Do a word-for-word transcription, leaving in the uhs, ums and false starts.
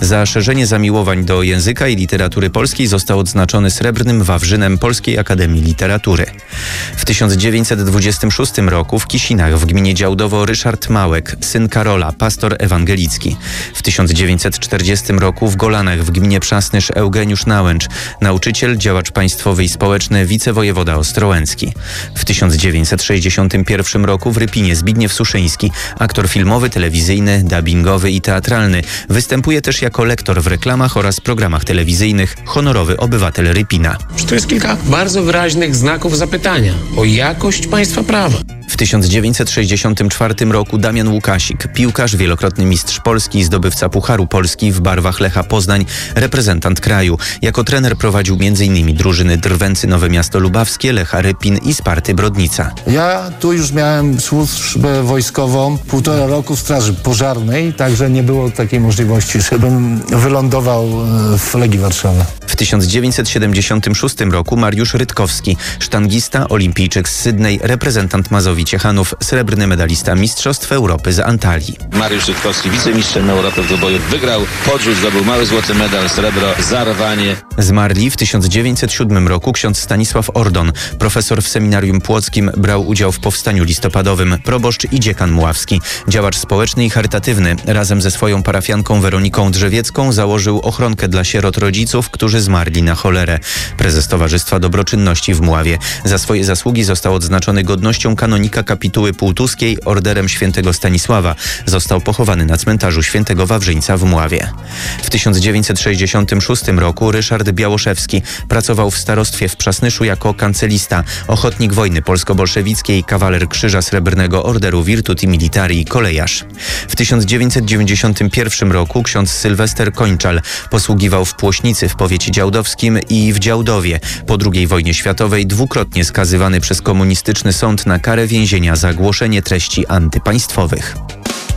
Za szerzenie zamiłowań do języka i literatury polskiej został odznaczony Srebrnym Wawrzynem Polskiej Akademii Literatury. W tysiąc dziewięćset dwudziestym szóstym roku w Kisinach w gminie Działdowo Ryszard Małek, syn Karola, pastor ewangelicki. W tysiąc dziewięćset czterdziestym roku w Golanach w gminie Przasnysz Eugeniusz Nałęcz, nauczyciel, działacz państwowy i społeczny, wicewojewoda ostrołęcki. W tysiąc dziewięćset sześćdziesiątym pierwszym roku w Rypinie Zbigniew Suszyński, aktor filmowy, telewizyjny, dubbingowy i teatralny. Występuje też jako lektor w reklamach oraz programach telewizyjnych, honorowy obywatel Rypina. To jest kilka bardzo wyraźnych znaków zapytania o jakość państwa prawa. W tysiąc dziewięćset sześćdziesiątym czwartym roku Damian Łukasik, piłkarz, wielokrotny mistrz Polski i zdobywca Pucharu Polski w barwach Lecha Poznań, reprezentant kraju. Jako trener prowadził między innymi drużyny Drwęcy Nowe Miasto Lubawskie, Lecha Rypin i Sparty Brodnica. Ja tu już miałem służbę wojskową, półtora roku w Straży Pożarnej, także nie było takiej możliwości, żebym wylądował w Legii Warszawa. W tysiąc dziewięćset siedemdziesiątym szóstym roku Mariusz Rytkowski, sztangista, olimpijczyk z Sydney, reprezentant Mazowi Ciechanów, srebrny medalista Mistrzostw Europy z Antalii. Mariusz Rytkowski, wicemistrzem Europy w dwuboju, wygrał podrzut, zdobył mały złoty medal, srebro, zarwanie. Zmarli w tysiąc dziewięćset siódmym roku ksiądz Stanisław Ordon, profesor w Seminarium Płockim, brał udział w powstaniu listopadowym, proboszcz i dziekan muławski, działacz społeczny i charytatywny. Razem ze swoją parafianką Weroniką Drzewiecką założył ochronkę dla sierot rodziców, którzy zmarli na cholerę. Prezes Towarzystwa Dobroczynności w Mławie. Za swoje zasługi został odznaczony godnością kanonika kapituły półtuskiej, orderem świętego Stanisława. Został pochowany na cmentarzu świętego Wawrzyńca w Mławie. W tysiąc dziewięćset sześćdziesiątym szóstym roku Ryszard Białoszewski pracował w starostwie w Przasnyszu jako kancelista, ochotnik wojny polsko-bolszewickiej, kawaler Krzyża Srebrnego Orderu Virtuti Militari i kolejarz. W tysiąc dziewięćset dziewięćdziesiątym pierwszym roku ksiądz Sylwester Kończal posługiwał w Płośnicy w powiecie działdowskim i w Działdowie. Po drugiej wojnie światowej dwukrotnie skazywany przez komunistyczny sąd na karę więzienia za głoszenie treści antypaństwowych.